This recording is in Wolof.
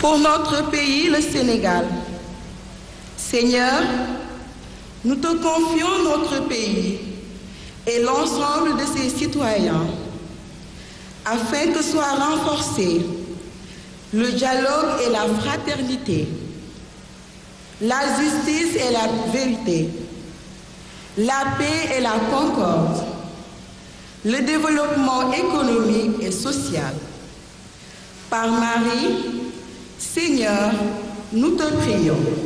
pour notre pays, le Sénégal. Seigneur, nous te confions notre pays et l'ensemble de ses citoyens, afin que soit renforcé le dialogue et la fraternité, la justice et la vérité, la paix et la concorde, le développement économique et social. Par Marie, Seigneur, nous te prions.